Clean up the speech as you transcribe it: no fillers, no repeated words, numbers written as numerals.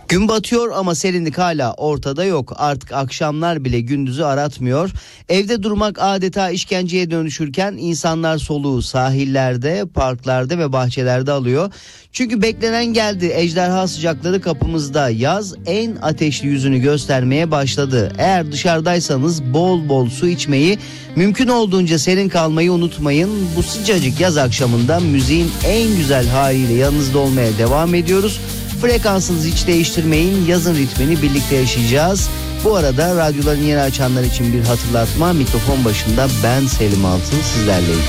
Gün batıyor ama serinlik hala ortada yok. Artık akşamlar bile gündüzü aratmıyor. Evde durmak adeta işkenceye dönüşürken insanlar soluğu sahillerde, parklarda ve bahçelerde alıyor. Çünkü beklenen geldi. Ejderha sıcakları kapımızda. Yaz en ateşli yüzünü göstermeye başladı. Eğer dışarıdaysanız bol bol su içmeyi, mümkün olduğunca serin kalmayı unutmayın. Bu sıcacık yaz akşamında müziğin en güzel haliyle yanınızda olmaya devam ediyoruz. Frekansınızı hiç değiştirmeyin. Yazın ritmini birlikte yaşayacağız. Bu arada radyoların yeni açanlar için bir hatırlatma. Mikrofon başında ben Selim Altın sizlerleyim.